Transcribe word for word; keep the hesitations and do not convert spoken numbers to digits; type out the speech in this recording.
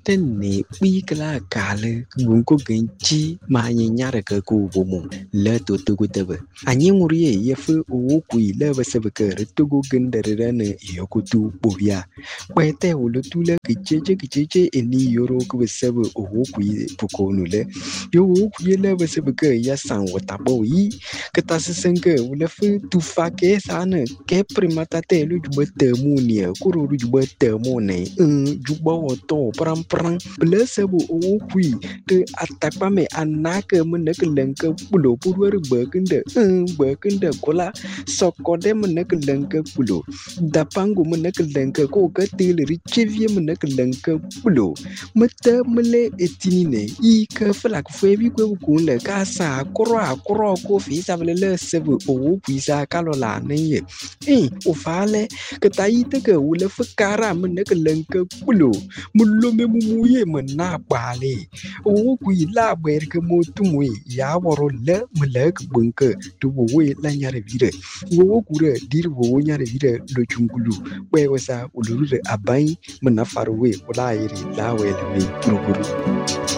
Tene wikla kale gunko genchi ma nyara ka ku bomo le to tugu tebe anyi ngurie yefu o ku ile basebe ke tugu gendere ne yokutu bobia kwete ulutule kicheche kicheche eni yoro ku basebe o ku pukonu le yo ku ile basebe ke ya san watabo yi ketasenge ulefu tufake sana ke primata te lu jubete munia kuru jubete mone juba oto pram pram blesebo o kui te atakpame anake meneke lenke pulo purwer bekende bekende kola sokode meneke lenke pulo dapangu meneke lenke ko ketele richevie meneke lenke pulo mete mele etinine i ke flak febi kwe kunle kasa akro akro ko fi savele sebo o kui sa kalola neye eh ofale ketayite ke ule fukara meneke lenke pulo mulo me mumuye mena bale o ku ila ber ke motumwe ya woro le mlek bunke to we la nyare vire wo kure dir wo nyare vire lo chungulu we wasa uluru abai mena farwe wala iri la we le mi